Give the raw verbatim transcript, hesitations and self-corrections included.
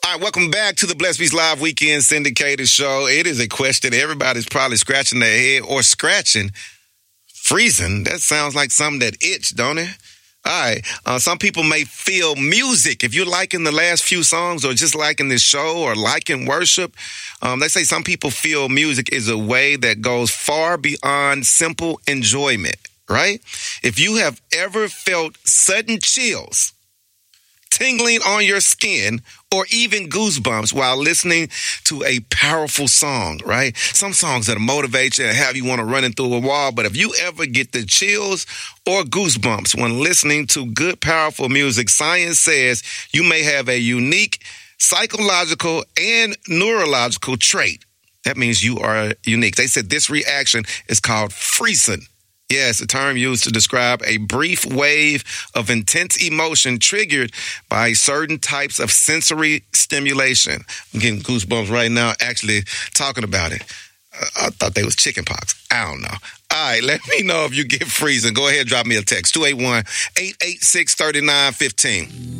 All right, welcome back to the Blessed Beast Live Weekend Syndicated Show. It is a question everybody's probably scratching their head or scratching. Freezing, that sounds like something that itch, don't it? All right, uh, some people may feel music. If you're liking the last few songs or just liking this show or liking worship, um, they say some people feel music is a way that goes far beyond simple enjoyment, right? If you have ever felt sudden chills, tingling on your skin, or even goosebumps while listening to a powerful song, right? Some songs that motivate you and have you want to run into a wall. But if you ever get the chills or goosebumps when listening to good, powerful music, science says you may have a unique psychological and neurological trait. That means you are unique. They said this reaction is called freezing. Yes, a term used to describe a brief wave of intense emotion triggered by certain types of sensory stimulation. I'm getting goosebumps right now actually talking about it. Uh, I thought they was chicken pox. I don't know. All right, let me know if you get freezing. Go ahead and drop me a text, two eight one, eight eight six, three nine one five.